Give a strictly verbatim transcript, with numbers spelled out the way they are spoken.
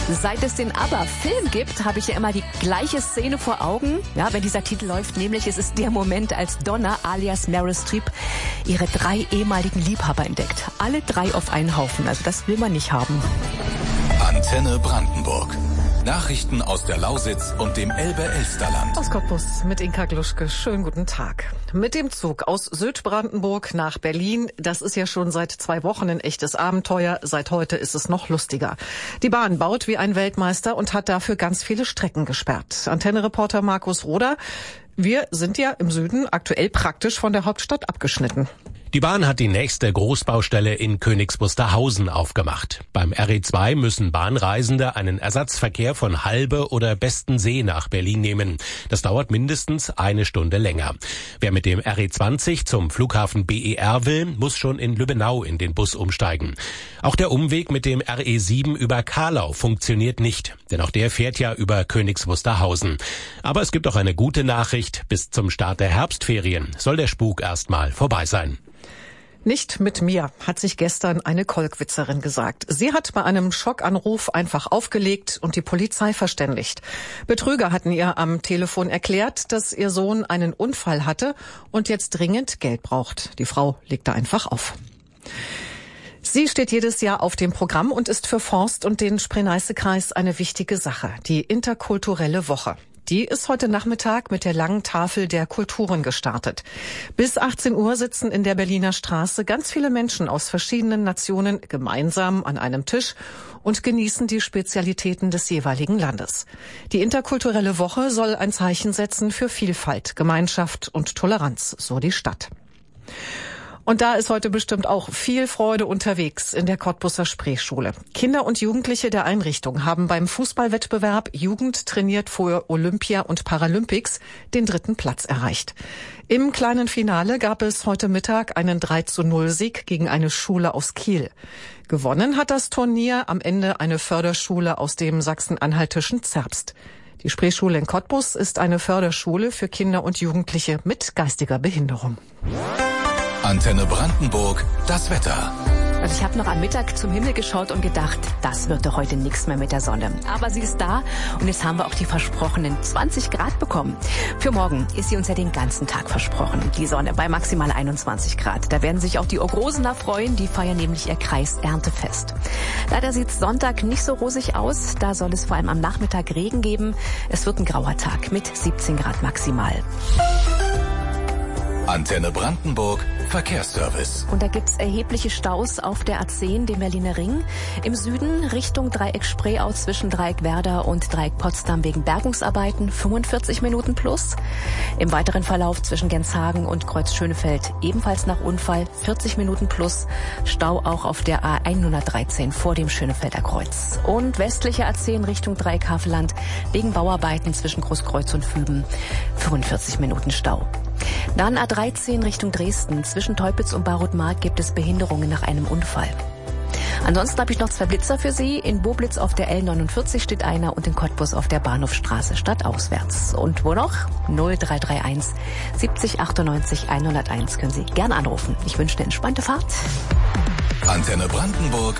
Seit es den ABBA-Film gibt, habe ich ja immer die gleiche Szene vor Augen. Ja, wenn dieser Titel läuft, nämlich es ist der Moment, als Donna alias Meryl Streep ihre drei ehemaligen Liebhaber entdeckt. Alle drei auf einen Haufen. Also das will man nicht haben. Antenne Brandenburg. Nachrichten aus der Lausitz und dem Elbe-Elsterland. Aus Cottbus mit Inka Gluschke. Schönen guten Tag. Mit dem Zug aus Südbrandenburg nach Berlin. Das ist ja schon seit zwei Wochen ein echtes Abenteuer. Seit heute ist es noch lustiger. Die Bahn baut wie ein Weltmeister und hat dafür ganz viele Strecken gesperrt. Antenne-Reporter Markus Roder. Wir sind ja im Süden aktuell praktisch von der Hauptstadt abgeschnitten. Die Bahn hat die nächste Großbaustelle in Königs Wusterhausen aufgemacht. Beim R E zwei müssen Bahnreisende einen Ersatzverkehr von Halbe oder Bestensee nach Berlin nehmen. Das dauert mindestens eine Stunde länger. Wer mit dem R E zwanzig zum Flughafen B E R will, muss schon in Lübbenau in den Bus umsteigen. Auch der Umweg mit dem R E sieben über Carlau funktioniert nicht, denn auch der fährt ja über Königs Wusterhausen. Aber es gibt auch eine gute Nachricht. Bis zum Start der Herbstferien soll der Spuk erstmal vorbei sein. Nicht mit mir, hat sich gestern eine Kolkwitzerin gesagt. Sie hat bei einem Schockanruf einfach aufgelegt und die Polizei verständigt. Betrüger hatten ihr am Telefon erklärt, dass ihr Sohn einen Unfall hatte und jetzt dringend Geld braucht. Die Frau legte einfach auf. Sie steht jedes Jahr auf dem Programm und ist für Forst und den Spree-Neiße-Kreis eine wichtige Sache, die interkulturelle Woche. Die ist heute Nachmittag mit der langen Tafel der Kulturen gestartet. Bis achtzehn Uhr sitzen in der Berliner Straße ganz viele Menschen aus verschiedenen Nationen gemeinsam an einem Tisch und genießen die Spezialitäten des jeweiligen Landes. Die interkulturelle Woche soll ein Zeichen setzen für Vielfalt, Gemeinschaft und Toleranz, so die Stadt. Und da ist heute bestimmt auch viel Freude unterwegs in der Cottbuser Spreeschule. Kinder und Jugendliche der Einrichtung haben beim Fußballwettbewerb Jugend trainiert vor Olympia und Paralympics den dritten Platz erreicht. Im kleinen Finale gab es heute Mittag einen drei zu null Sieg gegen eine Schule aus Kiel. Gewonnen hat das Turnier am Ende eine Förderschule aus dem sachsen-anhaltischen Zerbst. Die Spreeschule in Cottbus ist eine Förderschule für Kinder und Jugendliche mit geistiger Behinderung. Antenne Brandenburg, das Wetter. Also ich habe noch am Mittag zum Himmel geschaut und gedacht, das wird doch heute nichts mehr mit der Sonne. Aber sie ist da und jetzt haben wir auch die versprochenen zwanzig Grad bekommen. Für morgen ist sie uns ja den ganzen Tag versprochen, die Sonne bei maximal einundzwanzig Grad. Da werden sich auch die Ogrosener freuen, die feiern nämlich ihr Kreiserntefest. Leider sieht Sonntag nicht so rosig aus, da soll es vor allem am Nachmittag Regen geben. Es wird ein grauer Tag mit siebzehn Grad maximal. Antenne Brandenburg, Verkehrsservice. Und da gibt's erhebliche Staus auf der A zehn, dem Berliner Ring. Im Süden Richtung Dreieck Spreeau zwischen Dreieck Werder und Dreieck Potsdam wegen Bergungsarbeiten fünfundvierzig Minuten plus. Im weiteren Verlauf zwischen Genshagen und Kreuz Schönefeld ebenfalls nach Unfall vierzig Minuten plus. Stau auch auf der A hundertdreizehn vor dem Schönefelder Kreuz. Und westliche A zehn Richtung Dreieck Havelland wegen Bauarbeiten zwischen Großkreuz und Füben fünfundvierzig Minuten Stau. Dann A dreizehn Richtung Dresden. Zwischen Teupitz und Barutmark gibt es Behinderungen nach einem Unfall. Ansonsten habe ich noch zwei Blitzer für Sie. In Boblitz auf der L neunundvierzig steht einer und in Cottbus auf der Bahnhofstraße stadtauswärts. Und wo noch? null drei drei eins siebzig achtundneunzig hunderteins können Sie gerne anrufen. Ich wünsche eine entspannte Fahrt. Antenne Brandenburg